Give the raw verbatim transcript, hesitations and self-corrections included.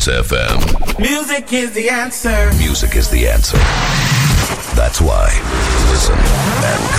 Dance F M. Music is the answer. Music is the answer. That's why. Listen and